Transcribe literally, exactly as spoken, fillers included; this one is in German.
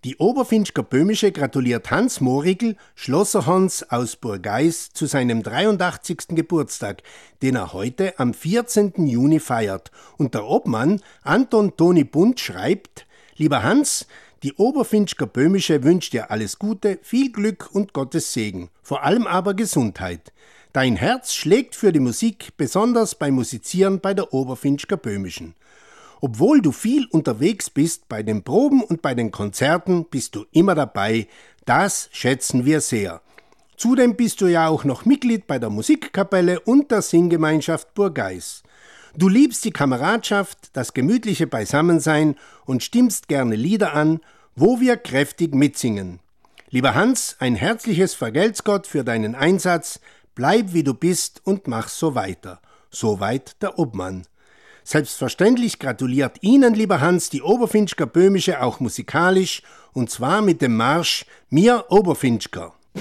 Die Oberfinchger Böhmische gratuliert Hans Morigl, Schlosser-Hans aus Burgeis, zu seinem dreiundachtzigsten Geburtstag, den er heute am vierzehnten Juni feiert. Und der Obmann, Anton Toni Bunt, schreibt: Lieber Hans, die Oberfinchger Böhmische wünscht dir alles Gute, viel Glück und Gottes Segen, vor allem aber Gesundheit. Dein Herz schlägt für die Musik, besonders beim Musizieren bei der Oberfinchger Böhmischen. Obwohl du viel unterwegs bist bei den Proben und bei den Konzerten, bist du immer dabei. Das schätzen wir sehr. Zudem bist du ja auch noch Mitglied bei der Musikkapelle und der Singgemeinschaft Burgeis. Du liebst die Kameradschaft, das gemütliche Beisammensein und stimmst gerne Lieder an, wo wir kräftig mitsingen. Lieber Hans, ein herzliches Vergelt's Gott für deinen Einsatz. Bleib wie du bist und mach so weiter. Soweit der Obmann. Selbstverständlich gratuliert Ihnen, lieber Hans, die Oberfinchger Böhmische auch musikalisch, und zwar mit dem Marsch Mir Oberfinchger.